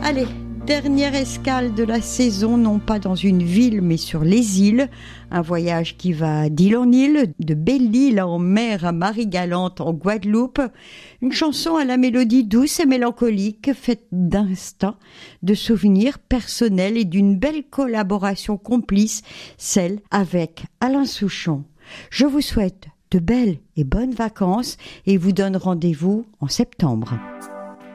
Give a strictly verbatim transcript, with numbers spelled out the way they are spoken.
Allez, dernière escale de la saison, non pas dans une ville, mais sur les îles. Un voyage qui va d'île en île, de Belle-Île en mer à Marie-Galante en Guadeloupe. Une chanson à la mélodie douce et mélancolique, faite d'instinct, de souvenirs personnels et d'une belle collaboration complice, celle avec Alain Souchon. Je vous souhaite de belles et bonnes vacances et vous donne rendez-vous en septembre.